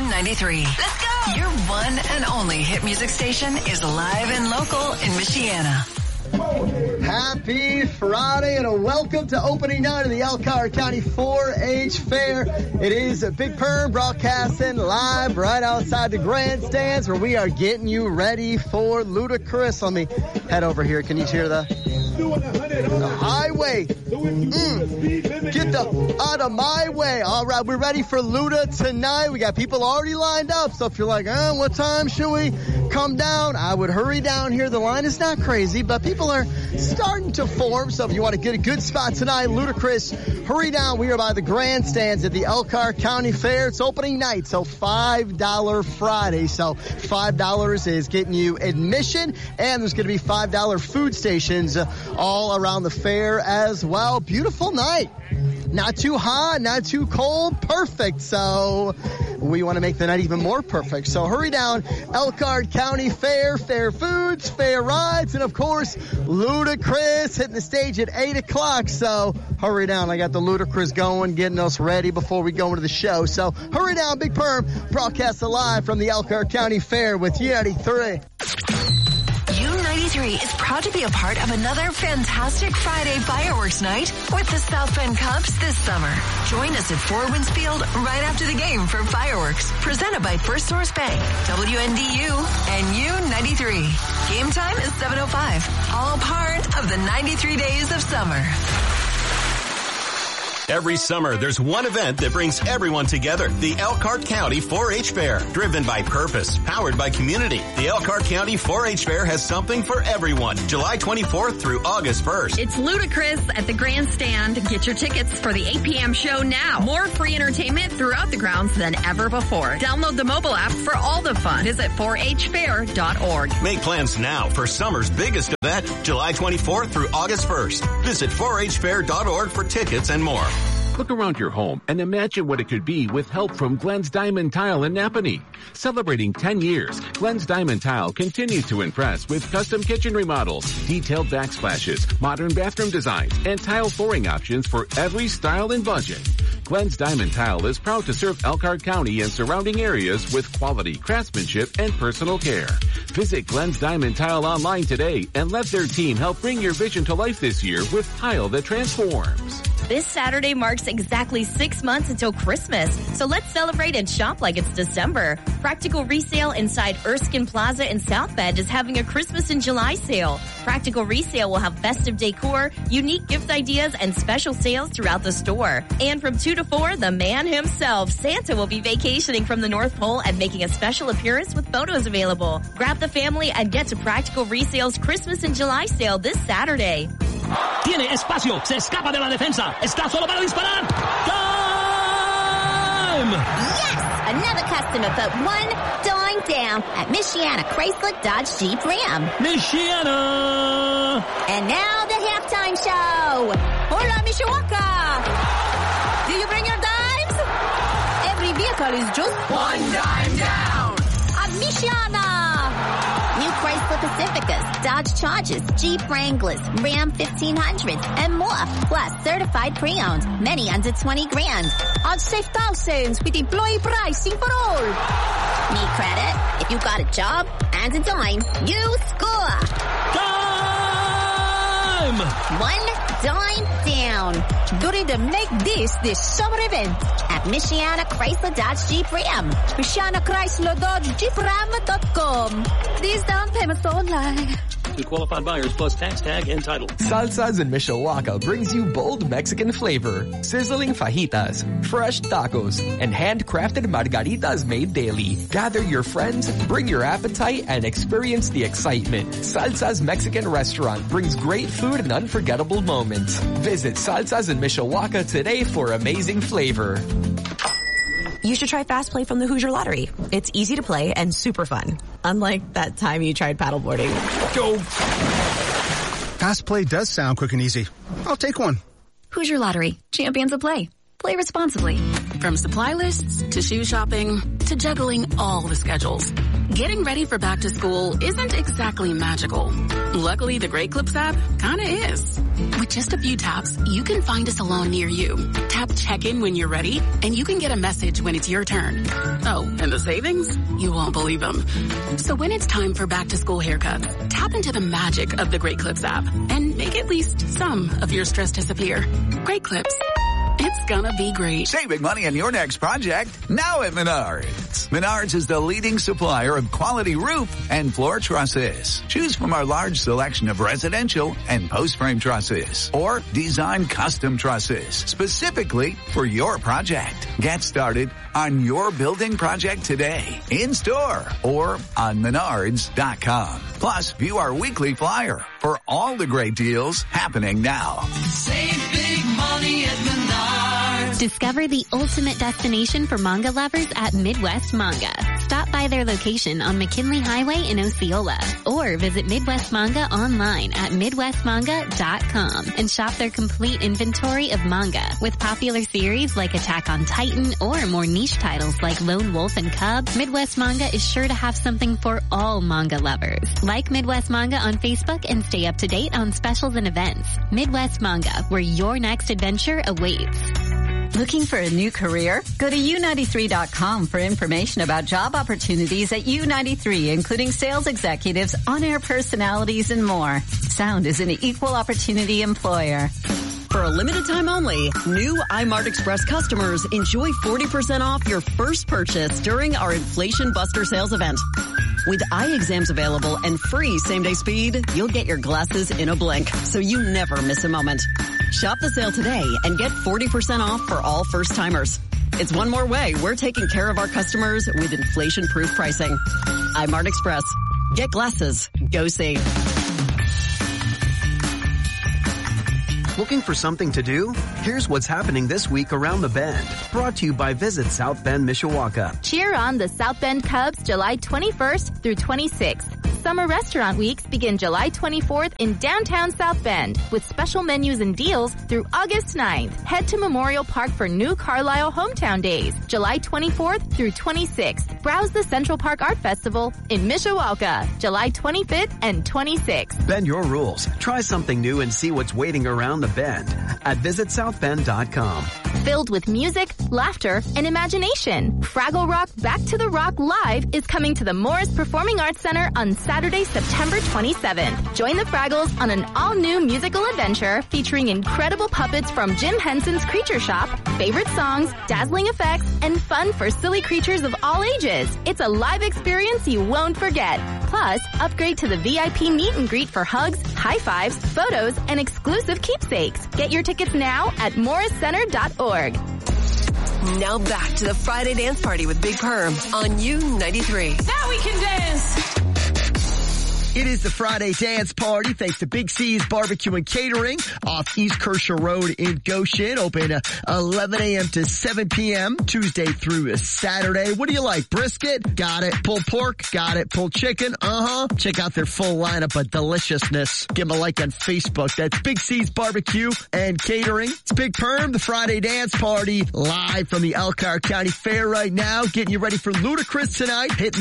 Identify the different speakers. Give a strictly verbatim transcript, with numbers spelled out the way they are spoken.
Speaker 1: ninety-three. Let's go! Your one and only hit music station is live and local in Michiana.
Speaker 2: Happy Friday and a welcome to opening night of the Elkhart County four H Fair. It is a Big Perm broadcasting live right outside the grandstands where we are getting you ready for Ludacris. Let me head over here. Can you hear the, the highway? Mm. Get the out of my way. All right, we're ready for Luda tonight. We got people already lined up. So if you're like, uh, what time should we come down? I would hurry down here. The line is not crazy, but people are starting to form. So if you want to get a good spot tonight, Ludacris, hurry down. We are by the grandstands at the Elkhart County Fair. It's opening night, so five dollars Friday. So five dollars is getting you admission, and there's going to be five dollars food stations all around the fair as well. Beautiful night. Not too hot, not too cold, perfect. So we want to make the night even more perfect. So hurry down, Elkhart County Fair, fair foods, fair rides, and of course, Ludacris hitting the stage at eight o'clock. So hurry down. I got the Ludacris going, getting us ready before we go into the show. So hurry down, Big Perm, broadcast live from the Elkhart County Fair with U ninety-three.
Speaker 1: U ninety-three is proud to be a part of another fantastic Friday fireworks night with the South Bend Cubs this summer. Join us at Four Winds Field right after the game for fireworks, presented by First Source Bank, W N D U, and U ninety-three. Game time is seven oh five, all part of the ninety-three days of summer.
Speaker 3: Every summer, there's one event that brings everyone together. The Elkhart County four H Fair. Driven by purpose, powered by community. The Elkhart County four H Fair has something for everyone. July twenty-fourth through August first.
Speaker 4: It's Ludacris at the grandstand. Get your tickets for the eight p.m. show now. More free entertainment throughout the grounds than ever before. Download the mobile app for all the fun. Visit four h fair dot org.
Speaker 3: Make plans now for summer's biggest event, July twenty-fourth through August first. Visit four h fair dot org for tickets and more.
Speaker 5: Look around your home and imagine what it could be with help from Glenn's Diamond Tile in Napanee. Celebrating ten years, Glenn's Diamond Tile continues to impress with custom kitchen remodels, detailed backsplashes, modern bathroom designs, and tile flooring options for every style and budget. Glenn's Diamond Tile is proud to serve Elkhart County and surrounding areas with quality craftsmanship and personal care. Visit Glenn's Diamond Tile online today and let their team help bring your vision to life this year with tile that transforms.
Speaker 6: This Saturday marks exactly six months until Christmas, so let's celebrate and shop like it's December. Practical Resale inside Erskine Plaza in South Bend is having a Christmas in July sale. Practical Resale will have festive decor, unique gift ideas, and special sales throughout the store. And from two to four, the man himself, Santa, will be vacationing from the North Pole and making a special appearance with photos available. Grab the family and get to Practical Resale's Christmas in July sale this Saturday.
Speaker 7: Tiene espacio, se escapa de la defensa, está solo para disparar. Time!
Speaker 8: Yes! Another customer put one dime down at Michiana Chrysler Dodge Jeep Ram.
Speaker 7: Michiana!
Speaker 8: And now the halftime show. Hola, Mishawaka! Do you bring your dimes? Every vehicle is just one dime down at Michiana. New Chrysler Pacificas, Dodge Chargers, Jeep Wranglers, Ram fifteen hundreds, and more. Plus certified pre-owned, many under twenty grand. On safe thousands with employee pricing for all. Need credit? If you got a job and a dime, you score.
Speaker 7: Time!
Speaker 8: One dime down during the Make This this summer event at Michiana Chrysler Dodge Jeep Ram. Michiana Chrysler Dodge Jeep Ram dot com. These down payments online.
Speaker 7: To qualified buyers plus tax tag and title.
Speaker 9: Salsas in Mishawaka brings you bold Mexican flavor, sizzling fajitas, fresh tacos, and handcrafted margaritas made daily. Gather your friends, bring your appetite, and experience the excitement. Salsas Mexican Restaurant brings great food and unforgettable moments. Visit Salsas in Mishawaka today for amazing flavor.
Speaker 10: You should try Fast Play from the Hoosier Lottery. It's easy to play and super fun. Unlike that time you tried paddleboarding.
Speaker 11: Go! Fast Play does sound quick and easy. I'll take one.
Speaker 12: Hoosier Lottery. Champions of play. Play responsibly. From supply lists to shoe shopping to juggling all the schedules.
Speaker 13: Getting ready for back to school isn't exactly magical. Luckily, the Great Clips app kinda is. With just a few taps, you can find a salon near you. Tap check-in when you're ready, and you can get a message when it's your turn. Oh, and the savings? You won't believe them. So when it's time for back to school haircuts, tap into the magic of the Great Clips app and make at least some of your stress disappear. Great Clips. It's gonna be great.
Speaker 14: Saving money on your next project now at Menards. Menards is the leading supplier of quality roof and floor trusses. Choose from our large selection of residential and post-frame trusses or design custom trusses specifically for your project. Get started on your building project today in store or on menards dot com. Plus, view our weekly flyer for all the great deals happening now.
Speaker 15: Save big money at Menards.
Speaker 16: Discover the ultimate destination for manga lovers at Midwest Manga. Stop by their location on McKinley Highway in Osceola or visit Midwest Manga online at midwest manga dot com and shop their complete inventory of manga with popular series like Attack on Titan or more niche titles like Lone Wolf and Cub. Midwest Manga is sure to have something for all manga lovers. Like Midwest Manga on Facebook and stay up to date on specials and events. Midwest Manga, where your next adventure awaits.
Speaker 17: Looking for a new career? Go to U ninety-three dot com for information about job opportunities at U ninety-three, including sales executives, on-air personalities, and more. Sound is an equal opportunity employer.
Speaker 18: For a limited time only, new iMart Express customers enjoy forty percent off your first purchase during our Inflation Buster sales event. With eye exams available and free same-day speed, you'll get your glasses in a blink, so you never miss a moment. Shop the sale today and get forty percent off for all first-timers. It's one more way we're taking care of our customers with inflation-proof pricing. iMart Express. Get glasses. Go see.
Speaker 19: Looking for something to do? Here's what's happening this week around the Bend. Brought to you by Visit South Bend, Mishawaka.
Speaker 20: Cheer on the South Bend Cubs July twenty-first through twenty-sixth. Summer restaurant weeks begin July twenty-fourth in downtown South Bend with special menus and deals through August ninth. Head to Memorial Park for New Carlisle Hometown Days, July twenty-fourth through twenty-sixth. Browse the Central Park Art Festival in Mishawaka, July twenty-fifth and twenty-sixth.
Speaker 19: Bend your rules. Try something new and see what's waiting around the Bend at visit south bend dot com.
Speaker 20: Filled with music, laughter, and imagination, Fraggle Rock Back to the Rock Live is coming to the Morris Performing Arts Center on Saturday, September twenty-seventh. Join the Fraggles on an all-new musical adventure featuring incredible puppets from Jim Henson's Creature Shop, favorite songs, dazzling effects, and fun for silly creatures of all ages. It's a live experience you won't forget. Plus, upgrade to the V I P meet and greet for hugs, high fives, photos, and exclusive keepsakes. Get your tickets now at morris center dot org.
Speaker 1: Now back to the Friday dance party with Big Perm on U ninety-three.
Speaker 15: Now we can dance.
Speaker 2: It is the Friday dance party thanks to Big C's Barbecue and Catering off East Kershaw Road in Goshen. Open uh, eleven a.m. to seven p.m. Tuesday through Saturday. What do you like? Brisket? Got it. Pulled pork? Got it. Pulled chicken? Uh-huh. Check out their full lineup of deliciousness. Give them a like on Facebook. That's Big C's Barbecue and Catering. It's Big Perm, the Friday dance party, live from the Elkhart County Fair right now. Getting you ready for Ludacris tonight. Hitting